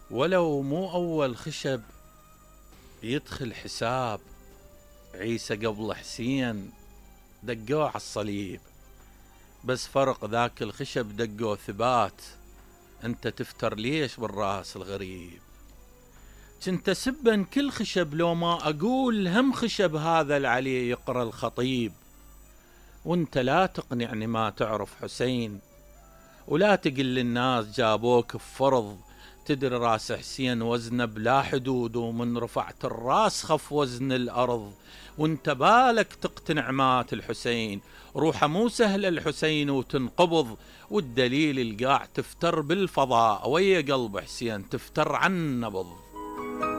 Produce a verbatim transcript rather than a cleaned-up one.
ولو مو أول خشب يدخل حساب، عيسى قبل حسين دقوه على الصليب، بس فرق ذاك الخشب دقوه ثبات، انت تفتر ليش بالراس الغريب. كنت سبا كل خشب لو ما أقول هم خشب هذا العلي يقرأ الخطيب، وانت لا تقنعني ما تعرف حسين، ولا تقل للناس جابوك بفرض، تدري راس حسين وزنه بلا حدود، ومن رفعت الراس خف وزن الأرض، وانت بالك تقتنع مات الحسين، روحه مو سهل الحسين وتنقبض، والدليل القاع تفتر بالفضاء ويا قلب حسين تفتر عن نبض.